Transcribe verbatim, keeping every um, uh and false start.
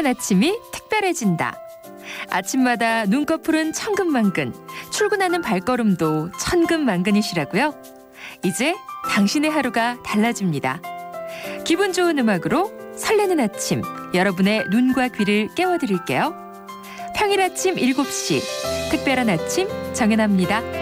새로운 아침이 특별해진다. 아침마다 눈꺼풀은 천근만근, 출근하는 발걸음도 천근만근이시라고요? 이제 당신의 하루가 달라집니다. 기분 좋은 음악으로 설레는 아침, 여러분의 눈과 귀를 깨워드릴게요. 평일 아침 일곱 시, 특별한 아침 정연아입니다.